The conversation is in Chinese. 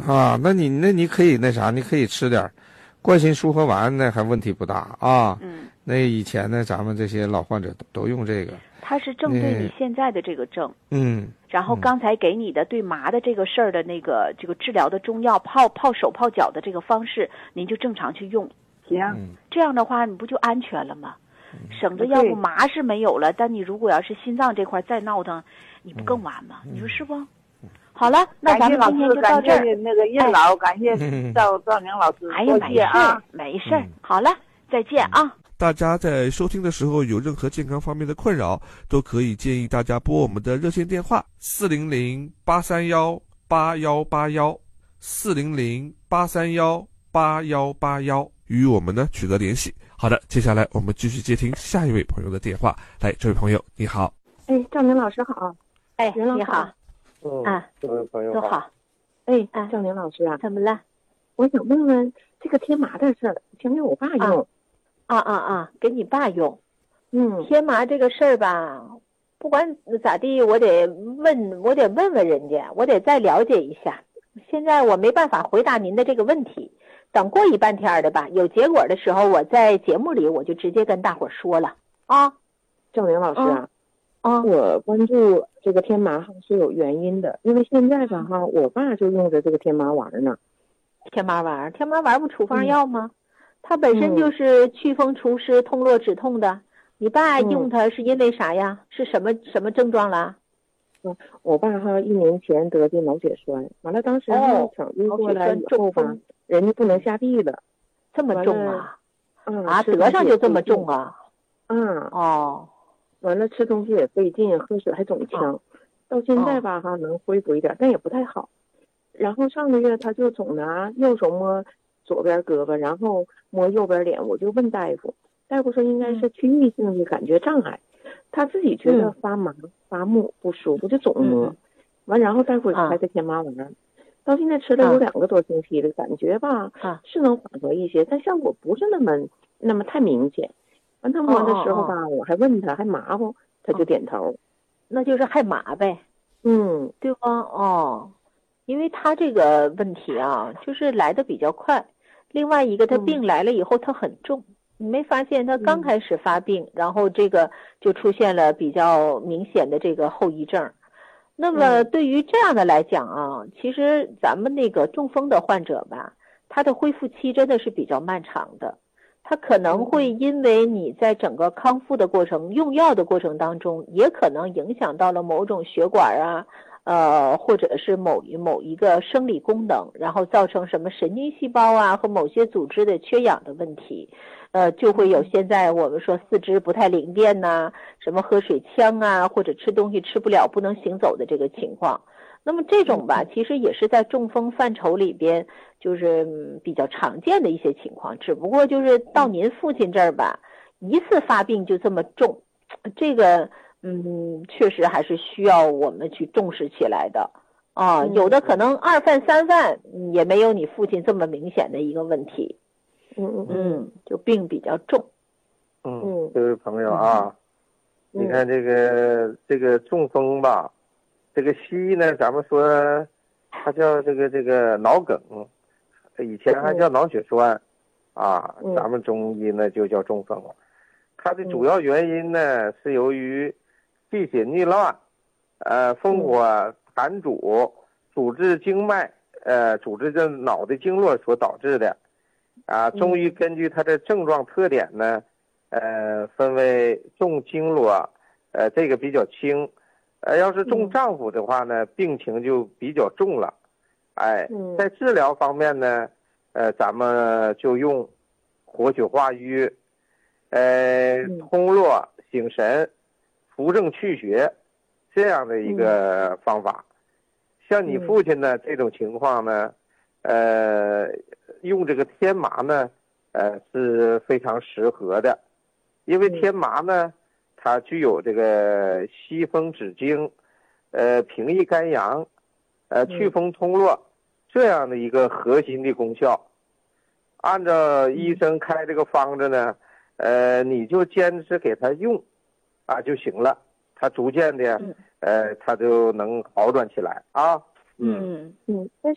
啊，那你可以那啥，你可以吃点冠心舒和丸，那还问题不大啊。那以前呢，咱们这些老患者都用这个。 它是正对你现在的这个症。然后刚才给你的对麻的这个事儿的那个这个治疗的中药泡手泡脚的这个方式，您就正常去用。 行。 这样的话，你不就安全了吗？省着要不麻是没有了，但你如果要是心脏这块再闹腾，你不更完吗？你说是不？好了，那咱们今天就到这儿。 感谢那个叶老，感谢赵宁老师。 哎呀，没事儿，没事儿。好了，再见啊。 大家在收听的时候有任何健康方面的困扰，都可以建议大家拨我们的热线电话400-831-8181，400-831-8181，与我们呢取得联系。好的，接下来我们继续接听下一位朋友的电话。来，这位朋友你好。 赵宁老师好。 你好。 这位朋友都好。 赵宁老师啊， 怎么了？ 我想问问这个天麻的事儿，先给我爸用。 给你爸用。天麻这个事儿吧，不管咋地，我得问问人家，我得再了解一下。现在我没办法回答您的这个问题，等过一半天的吧，有结果的时候，我在节目里我就直接跟大伙说了啊。 赵宁老师我关注这个天麻是有原因的，因为现在吧我爸就用着这个天麻丸呢。 天麻丸不处方药吗？它本身就是祛风除湿、通络止痛的。你爸用它是因为啥呀？是什么症状了？ 我爸1年前得的脑血栓，完了当时抢救过来以后吧，人家不能下地了。 这么重啊？得上就这么重啊？ 完了吃东西也费劲，喝水还肿呛，到现在吧能恢复一点，但也不太好。然后上个月他就总拿右手摸左边胳膊，然后摸右边脸，我就问大夫，大夫说应该是区域性的感觉障碍，他自己觉得发麻发木不舒服，就总摸。完然后大夫开的天麻丸，到现在吃了有2个多星期了，感觉吧是能缓和一些，但效果不是那么太明显。完他摸的时候吧，我还问他还麻不，他就点头。 那就是还麻呗。对吧？因为他这个问题啊，就是来的比较快。另外一个，他病来了以后，他很重。你没发现他刚开始发病，然后这个就出现了比较明显的这个后遗症。那么对于这样的来讲啊，其实咱们那个中风的患者吧，他的恢复期真的是比较漫长的。他可能会因为你在整个康复的过程、用药的过程当中，也可能影响到了某种血管或者是某一个生理功能，然后造成什么神经细胞和某些组织的缺氧的问题，就会有现在我们说四肢不太灵便什么喝水呛或者吃东西吃不了不能行走的这个情况。那么这种吧，其实也是在中风范畴里边就是比较常见的一些情况，只不过就是到您父亲这儿吧，一次发病就这么重，这个确实还是需要我们去重视起来的有的可能2犯3犯也没有你父亲这么明显的一个问题。就病比较重。 这位朋友你看这个中风吧，这个西医呢，咱们说它叫这个脑梗，以前还叫脑血栓咱们中医呢就叫中风。它的主要原因呢是由于气血逆乱，烽火痰阻，阻滞经脉，阻滞这脑的经络所导致的。中医根据它的症状特点呢，分为重经络，这个比较轻，要是重脏腑的话呢，病情就比较重了。在治疗方面呢，咱们就用活血化瘀，通络醒神，扶正祛血这样的一个方法。像你父亲呢这种情况呢，用这个天麻呢，是非常适合的，因为天麻呢，它具有这个息风止惊，平抑肝阳，祛风通络这样的一个核心的功效。按照医生开这个方子呢，你就坚持给他用就行了，他逐渐的他就能好转起来